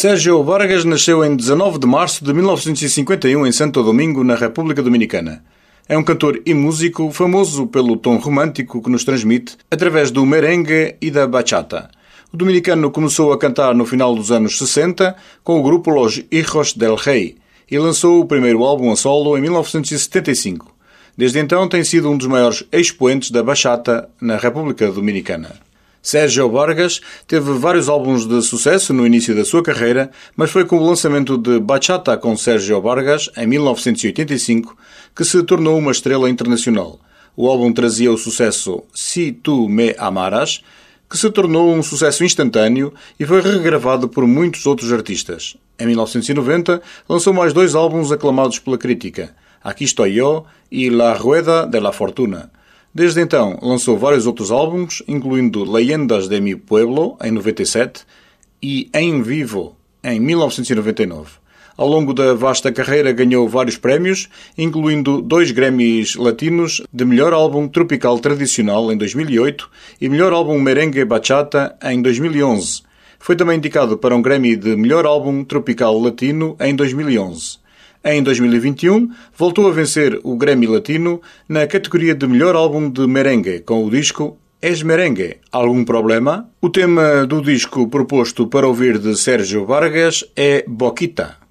Sérgio Vargas nasceu em 19 de março de 1951 em Santo Domingo, na República Dominicana. É um cantor e músico famoso pelo tom romântico que nos transmite através do merengue e da bachata. O dominicano começou a cantar no final dos anos 60 com o grupo Los Hijos del Rey e lançou o primeiro álbum a solo em 1975. Desde então tem sido um dos maiores expoentes da bachata na República Dominicana. Sérgio Vargas teve vários álbuns de sucesso no início da sua carreira, mas foi com o lançamento de Bachata com Sérgio Vargas, em 1985, que se tornou uma estrela internacional. O álbum trazia o sucesso Si Tu Me Amaras, que se tornou um sucesso instantâneo e foi regravado por muitos outros artistas. Em 1990, lançou mais 2 álbuns aclamados pela crítica, Aquí Estoy Yo e La Rueda de la Fortuna. Desde então, lançou vários outros álbuns, incluindo Leyendas de mi Pueblo, em 97, e Em Vivo, em 1999. Ao longo da vasta carreira ganhou vários prémios, incluindo 2 Grammys latinos de Melhor Álbum Tropical Tradicional em 2008 e Melhor Álbum Merengue Bachata em 2011. Foi também indicado para um Grammy de Melhor Álbum Tropical Latino em 2011. Em 2021, voltou a vencer o Grammy Latino na categoria de Melhor Álbum de Merengue, com o disco Es Merengue, Algum Problema? O tema do disco proposto para ouvir de Sérgio Vargas é Boquita.